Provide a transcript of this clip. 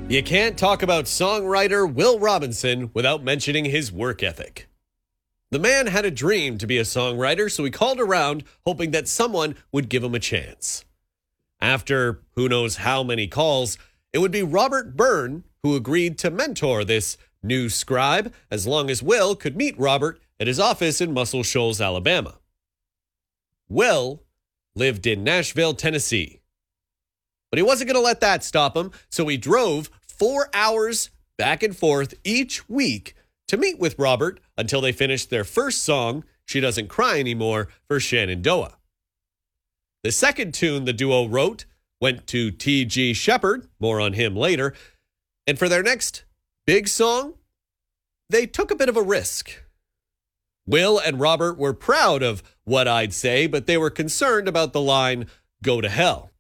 You can't talk about songwriter Will Robinson without mentioning his work ethic. The man had a dream to be a songwriter, so he called around hoping that someone would give him a chance. After who knows how many calls, it would be Robert Byrne who agreed to mentor this new scribe as long as Will could meet Robert at his office in Muscle Shoals, Alabama. Will lived in Nashville, Tennessee. But he wasn't going to let that stop him, so he drove 4 hours back and forth each week to meet with Robert until they finished their first song, She Doesn't Cry Anymore, for Shenandoah. The second tune the duo wrote went to T.G. Sheppard, more on him later, and for their next big song, they took a bit of a risk. Will and Robert were proud of what I'd say, but they were concerned about the line, "Go to hell."